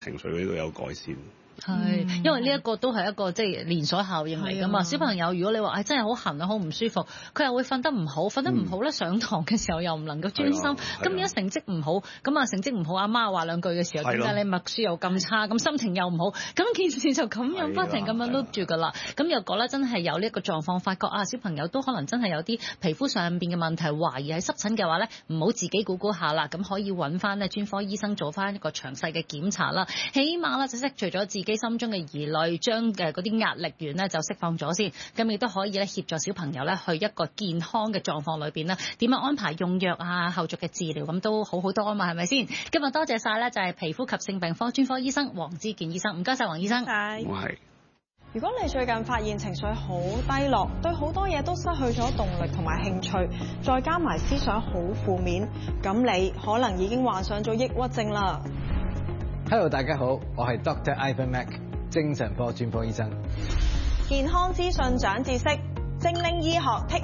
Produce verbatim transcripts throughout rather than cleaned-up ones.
情緒呢度有改善。 係，因為呢一個都係一個即係連鎖效應嚟㗎嘛。小朋友如果你話誒、哎、真係好痕啊，好唔舒服，佢又會瞓得唔好，瞓得唔好咧，上堂嘅時候又唔能夠專心。咁而家成績唔好，咁啊成績唔好，阿媽話兩句嘅時候，點解你默書又咁差，咁心情又唔好，咁件事就咁樣不停咁樣 loop 住㗎啦。咁若果咧真係有呢一個狀況，發覺啊小朋友都可能真係有啲皮膚上邊嘅問題，懷疑係濕疹嘅話咧，唔好自己估估下啦，咁可以揾翻咧專科醫生做翻一個詳細嘅檢查啦。起碼咧就釋除咗自己心中嘅疑慮，將嘅嗰啲壓力源咧就釋放咗先，咁亦都可以咧協助小朋友咧去一個健康嘅狀況裏邊咧，點樣安排用藥啊、後續嘅治療，咁都好好多啊嘛，係咪先？今日多謝晒咧，就係皮膚及性病科專科醫生黃之健醫生，唔該晒黃醫生。 我係。 如果你最近發現情緒好低落，對好多嘢都失去咗動力同埋興趣，再加埋思想好負面，咁你可能已經患上咗抑鬱症啦。 Hello， 大家好，我係 Doctor Ivan Mac， 精神科專科醫生。 健康資訊長知識，精靈醫學 Take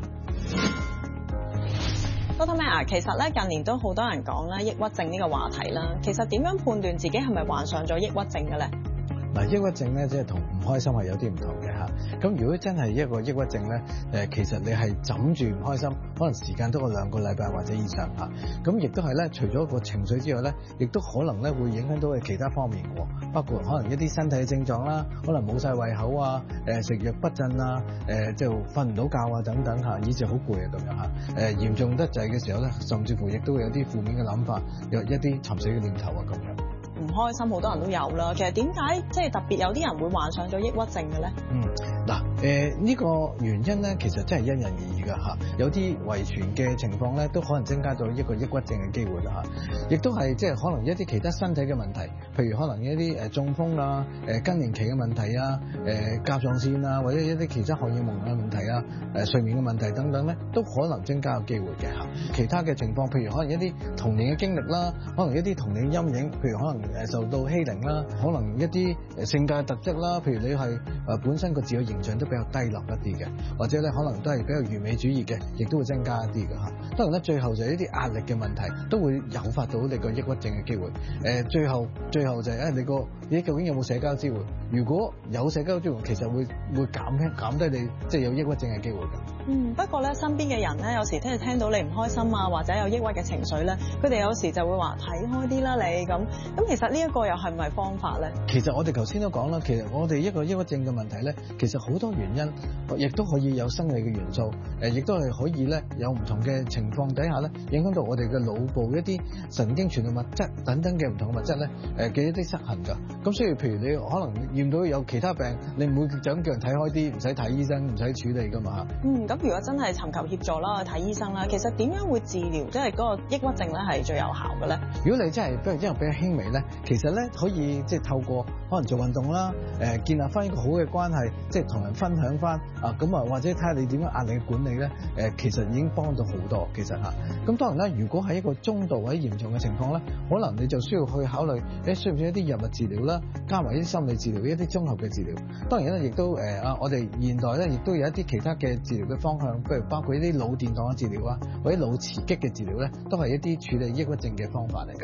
Away。Doctor Mac， 其實咧近年都好多人講咧抑鬱症呢個話題啦。其實點樣判斷自己係咪患上咗抑鬱症嘅咧？ 嗱，抑鬱症咧即係同唔開心係有啲唔同嘅嚇。咁如果真係一個抑鬱症咧，誒其實你係枕住唔開心，可能時間都有兩個禮拜或者以上嚇。咁亦都係咧，除咗個情緒之外咧，亦都可能咧會影響到嘅其他方面嘅喎，包括可能一啲身體嘅症狀啦，可能冇晒胃口啊，誒食慾不振啊，誒就瞓唔到覺啊等等嚇，以至好攰啊咁樣嚇。誒嚴重得滯嘅時候咧，甚至乎亦都會有啲負面嘅諗法，有一啲尋死嘅念頭啊咁樣。 唔開心好多人都有啦，其實點解即係特別有啲人會患上咗抑鬱症嘅咧？ 嗯，嗱，誒呢個原因咧，其實真係因人而異㗎嚇。有啲遺傳嘅情況咧，都可能增加咗一個抑鬱症嘅機會啦嚇。亦都係即係可能一啲其他身體嘅問題，譬如可能一啲誒中風啊、誒更年期嘅問題啊、誒甲狀腺啊，或者一啲其他荷爾蒙嘅問題啊、誒睡眠嘅問題等等咧，都可能增加個機會嘅嚇。其他嘅情況，譬如可能一啲童年嘅經歷啦，可能一啲童年陰影，譬如可能誒受到欺凌啦，可能一啲誒性格特質啦，譬如你係誒本身個自我形象都比較低落一啲嘅，或者咧可能都係比較完美主義嘅，亦都會增加一啲嘅嚇。當然咧，最後就係一啲壓力嘅問題，都會誘發到你個抑鬱症嘅機會。誒，最後最後就係誒你個你究竟有冇社交支援？如果有社交支援，其實會會減輕減低你即係有抑鬱症嘅機會㗎。 嗯，不過咧，身邊嘅人咧，有時聽聽到你唔開心啊，或者有抑鬱嘅情緒咧，佢哋有時就會話睇開啲啦，你咁咁，其實呢一個又係咪方法咧？ 其實我哋頭先都講啦，其實我哋一個抑鬱症嘅問題咧，其實好多原因，亦都可以有生理嘅元素，誒，亦都係可以咧有唔同嘅情況底下咧，影響到我哋嘅腦部一啲神經傳導物質等等嘅唔同嘅物質咧，誒嘅一啲失衡㗎。咁所以譬如你可能驗到有其他病，你唔會就咁叫人睇開啲，唔使睇醫生，唔使處理㗎嘛。 嗯，咁如果真係尋求協助啦，去睇醫生啦，其實點樣會治療，即係嗰個抑鬱症咧係最有效嘅咧？如果你真係比如因為比較輕微咧，其實咧可以即係透過可能做運動啦，誒建立翻一個好嘅關係，即係同人分享翻啊，咁啊或者睇下你點樣壓力嘅管理咧，誒其實已經幫到好多其實嚇。咁當然啦，如果係一個中度或者嚴重嘅情況咧，可能你就需要去考慮誒需唔需要一啲藥物治療啦，加埋一啲心理治療，一啲綜合嘅治療。當然咧，亦都誒啊，我哋現代咧亦都有一啲其他嘅治療嘅方向，譬如包括一啲腦電盪嘅治療啊，或者腦磁激嘅治療咧，都係一啲處理抑鬱症嘅方法嚟㗎。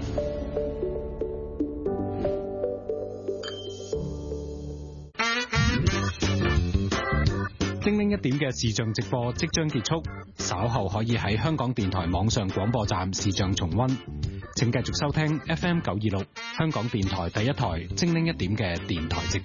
精靈一點嘅視像直播即將結束，稍後可以喺香港電台網上廣播站視像重溫。請繼續收聽 F M 九二六香港電台第一台精靈一點嘅電台直播。